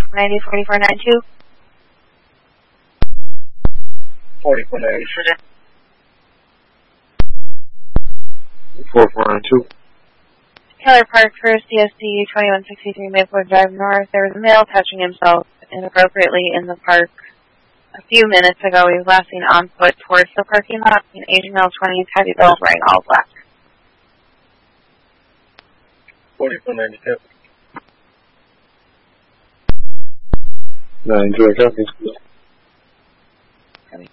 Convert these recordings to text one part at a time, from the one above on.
904492. 4492. 4492. Keller Park for CSD 2163 Maplewood Drive North. There was a male touching himself inappropriately in the park a few minutes ago. He was last seen on foot towards the parking lot. An aging male 20s, heavy build, wearing all black. 4492. 9-2, copy. Copy.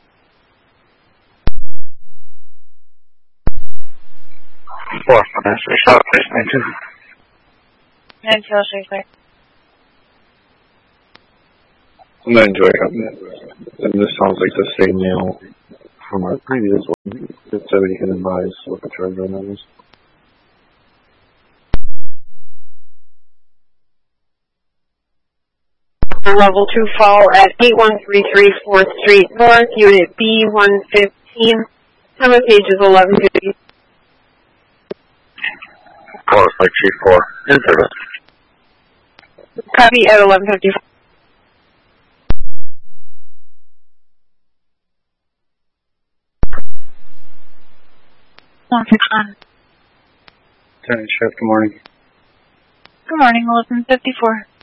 4493, shot, please, 92. 92, I'll show you, sir. 9-2, copy. And this sounds like the same male from our previous one. That said he can advise what the charge on that is. Level 2 fall at 8133 4th Street North, Unit B115. Time of page is 11:50. 4534, in service. Copy at 11:54. Lieutenant Sheriff, good morning. Good morning, 1154.